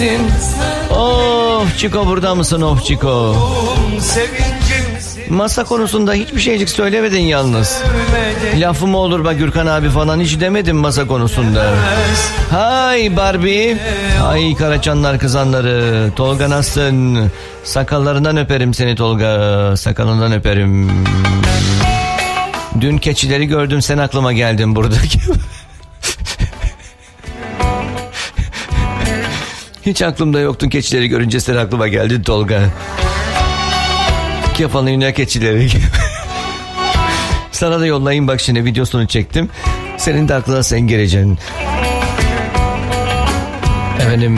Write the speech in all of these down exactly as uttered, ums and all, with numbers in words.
Of Çiko, burada mısın of Çiko? Masa konusunda hiçbir şeycik söylemedin yalnız. Lafım olur bak Gürkan abi falan hiç demedim masa konusunda. Hay Barbie. Ay Karaçanlar kızanları. Tolga nasılsın? Sakallarından öperim seni Tolga. Sakalından öperim. Dün keçileri gördüm, sen aklıma geldin buradaki. Hiç aklımda yoktun, keçileri görünce sen aklıma geldin Tolga. Kefalın yine keçileri. Sana da yollayayım bak, şimdi videosunu çektim. Senin de aklına sen geleceksin. Efendim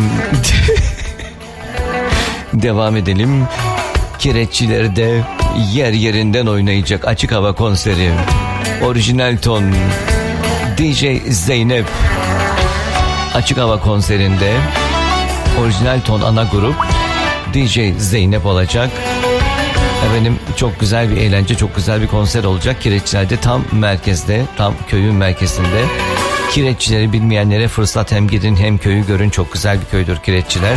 devam edelim. Kireççilerde yer yerinden oynayacak açık hava konseri. Orijinal ton D J Zeynep açık hava konserinde. Orijinal ton ana grup D J Zeynep olacak. Efendim çok güzel bir eğlence, çok güzel bir konser olacak. Kireççiler'de tam merkezde, tam köyün merkezinde. Kireççileri bilmeyenlere fırsat, hem gidin hem köyü görün. Çok güzel bir köydür Kireççiler.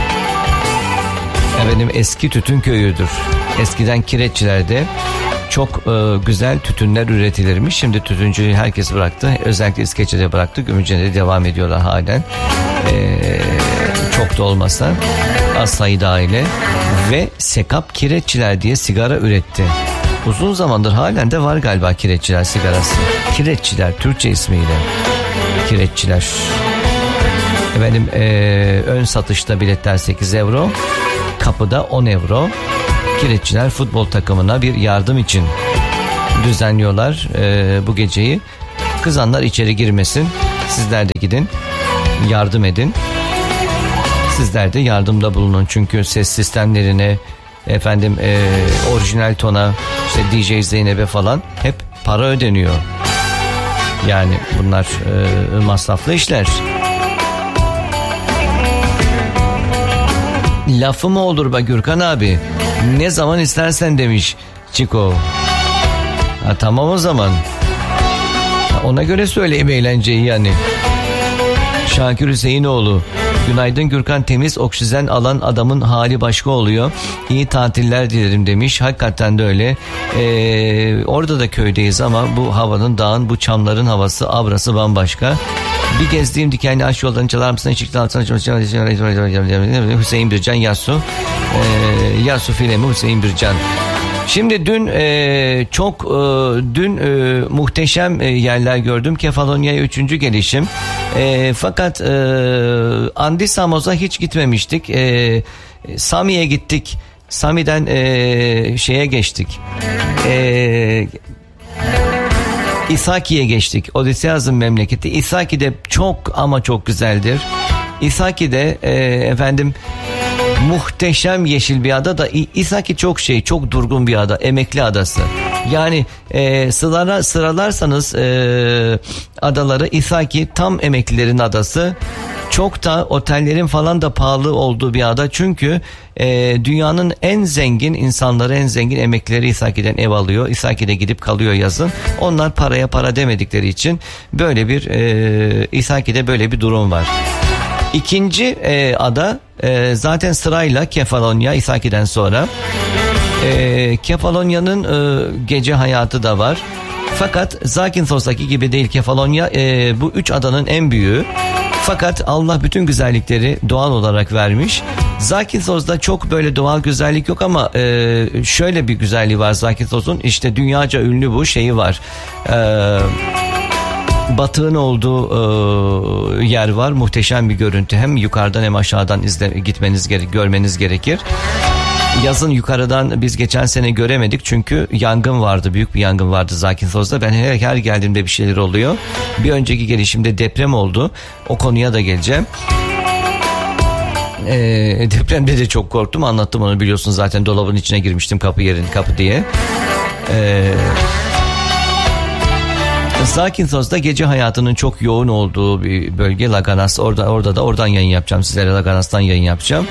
Efendim eski tütün köyüdür. Eskiden Kireççiler'de çok e, güzel tütünler üretilirmiş. Şimdi tütüncüyü herkes bıraktı. Özellikle İskeçe'de bıraktı. Gümüşhane'de devam ediyorlar halen. E, çok da olmasa az sayıda aile. Ve Sekap Kireççiler diye sigara üretti. Uzun zamandır halen de var galiba Kireççiler sigarası. Kireççiler Türkçe ismiyle. Kireççiler. Efendim e, ön satışta biletler sekiz euro. Kapıda on euro. Kireççiler futbol takımına bir yardım için düzenliyorlar e, bu geceyi. Kızanlar içeri girmesin. Sizler de gidin. Yardım edin. Sizler de yardımda bulunun. Çünkü ses sistemlerine, efendim e, orijinal tona, işte D J Zeynep'e falan hep para ödeniyor. Yani bunlar e, masraflı işler. Lafı mı olur be Gürkan abi? Ne zaman istersen demiş Çiko. Ha, tamam o zaman. Ha, ona göre söyleyeyim eğlenceyi yani. Şakir Hüseyinoğlu. Günaydın Gürkan, temiz oksijen alan adamın hali başka oluyor. İyi tatiller dilerim demiş. Hakikaten de öyle. Ee, orada da köydeyiz ama bu havanın, dağın, bu çamların havası, abrası bambaşka. Bir gezdiğim dikenli aş yollarını çalar mısın? Çıktı altına Hüseyin Bircan Yasu. Ee, Yasu filmi Hüseyin Bircan. Şimdi dün e, çok e, dün e, muhteşem e, yerler gördüm. Kefalonya'ya üçüncü gelişim. E, fakat e, Andi Samos'a hiç gitmemiştik. E, Sami'ye gittik. Sami'den e, şeye geçtik. E, İsaki'ye geçtik. Odysseus'un memleketi. İsaki de çok ama çok güzeldir. İsaki'de e, efendim muhteşem yeşil bir ada da İsaki çok şey, çok durgun bir ada, emekli adası. Yani e, sıralar, sıralarsanız e, adaları, İsaki tam emeklilerin adası. Çok da otellerin falan da pahalı olduğu bir ada. Çünkü e, dünyanın en zengin insanları, en zengin emeklileri İsaki'den ev alıyor. İsaki'de gidip kalıyor yazın. Onlar paraya para demedikleri için böyle bir e, İsaki'de böyle bir durum var. İkinci e, ada e, zaten sırayla Kefalonya, İsaki'den sonra. E, Kefalonya'nın e, gece hayatı da var. Fakat Zakynthos'taki gibi değil. Kefalonya e, bu üç adanın en büyüğü. Fakat Allah bütün güzellikleri doğal olarak vermiş. Zakynthos'da çok böyle doğal güzellik yok ama e, şöyle bir güzelliği var Zakynthos'un. İşte dünyaca ünlü bu şeyi var. Eee batığın olduğu e, yer var. Muhteşem bir görüntü. Hem yukarıdan hem aşağıdan izle, gitmeniz gerek, görmeniz gerekir. Yazın yukarıdan biz geçen sene göremedik çünkü yangın vardı. Büyük bir yangın vardı Zakynthos'da. Ben her, her geldiğimde bir şeyler oluyor. Bir önceki gelişimde deprem oldu. O konuya da geleceğim. E, depremde de çok korktum. Anlattım onu, biliyorsun zaten, dolabın içine girmiştim kapı yerin kapı diye. Eee Zakynthos'da gece hayatının çok yoğun olduğu bir bölge Laganas. Orada orada da oradan yayın yapacağım sizlere. Laganas'tan yayın yapacağım.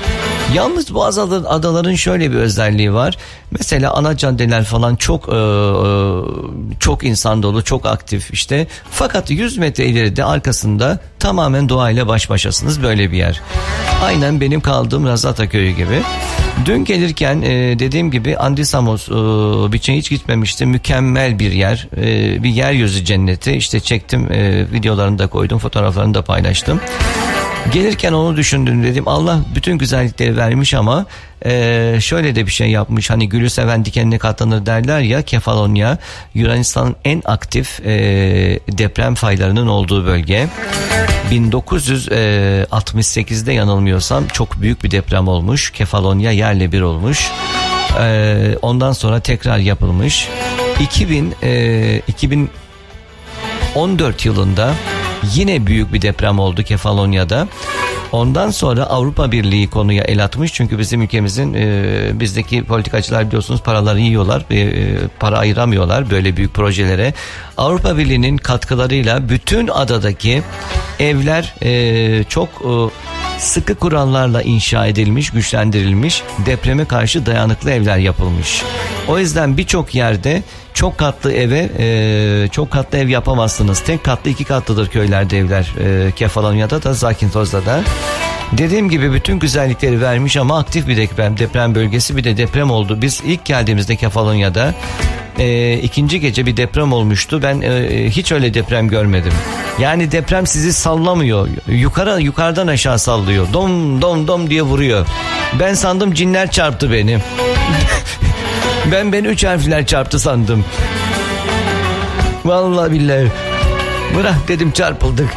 Yalnız bu adaların şöyle bir özelliği var. Mesela ana caddeler falan çok çok insan dolu, çok aktif işte. Fakat yüz metre ileride arkasında tamamen doğayla baş başasınız, böyle bir yer. Aynen benim kaldığım Razata Köyü gibi. Dün gelirken dediğim gibi Andisamos biçe hiç gitmemiştim. Mükemmel bir yer. Bir yeryüzü cenneti. İşte çektim, videolarını da koydum, fotoğraflarını da paylaştım. Gelirken onu düşündüm, dedim Allah bütün güzellikleri vermiş ama e, şöyle de bir şey yapmış. Hani gülü seven dikenine katlanır derler ya. Kefalonya Yunanistan'ın en aktif e, deprem faylarının olduğu bölge. bin dokuz yüz altmış sekizde yanılmıyorsam çok büyük bir deprem olmuş. Kefalonya yerle bir olmuş. E, ondan sonra tekrar yapılmış. iki bin, e, iki bin on dört yılında yine büyük bir deprem oldu Kefalonya'da. Ondan sonra Avrupa Birliği konuya el atmış. Çünkü bizim ülkemizin e, bizdeki politikacılar biliyorsunuz paraları yiyorlar. E, para ayıramıyorlar böyle büyük projelere. Avrupa Birliği'nin katkılarıyla bütün adadaki evler e, çok e, sıkı kurallarla inşa edilmiş, güçlendirilmiş, depreme karşı dayanıklı evler yapılmış. O yüzden birçok yerde çok katlı eve e, çok katlı ev yapamazsınız. Tek katlı, iki katlıdır köylerde evler. E, Kefalonya'da da, Zakintos'da da. Dediğim gibi bütün güzellikleri vermiş ama aktif bir deprem, deprem bölgesi, bir de deprem oldu. Biz ilk geldiğimizde Kefalonya'da e, ikinci gece bir deprem olmuştu. Ben e, hiç öyle deprem görmedim. Yani deprem sizi sallamıyor. Yukarı yukarıdan aşağı sallıyor. Dom dom dom diye vuruyor. Ben sandım cinler çarptı beni. Ben beni üç harfler çarptı sandım. Vallahi billahi. Bırak dedim, çarpıldık.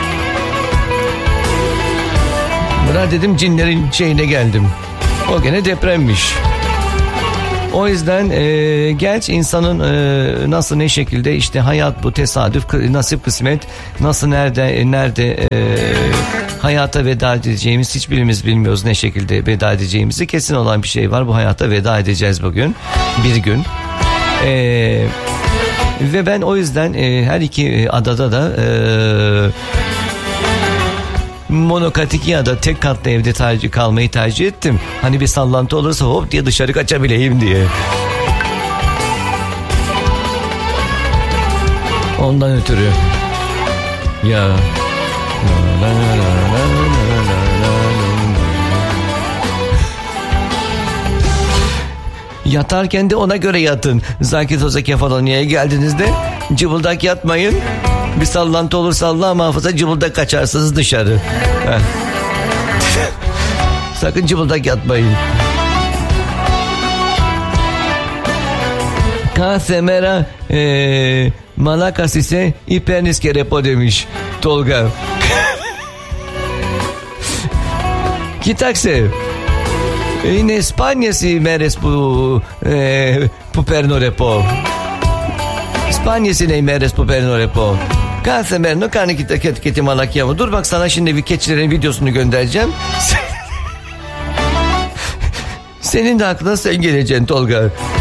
Bırak dedim, cinlerin şeyine geldim. O gene depremmiş. O yüzden e, genç insanın e, nasıl, ne şekilde, işte hayat bu, tesadüf, nasip, kısmet, nasıl, nerede nerede e, hayata veda edeceğimiz hiçbirimiz bilmiyoruz, ne şekilde veda edeceğimizi. Kesin olan bir şey var, bu hayata veda edeceğiz bugün, bir gün. E, ve ben o yüzden e, her iki adada da e, monokatik ya da tek katlı evde tercih kalmayı tercih ettim. Hani bir sallantı olursa hop diye dışarı kaçabileyim diye. Ondan ötürü. Ya. Yatarken de ona göre yatın. Zakintos'a, Kefalonya'ya geldiğinizde cıbıldak yatmayın. Bir sallantı olursa Allah muhafaza cıbıldak kaçarsınız dışarı. Sakın cıbıldak yatmayın. Kasemera ee, Malakas ise İperniske repo demiş Tolga. Kitakse. In España si meres pu eh, puperno repo. İspanya si ne meres puperno repo. Kasemerno kanı kit kiti malakya. Dur bak, sana şimdi bir keçilerin videosunu göndereceğim. Senin de aklına sen geleceksin Tolga.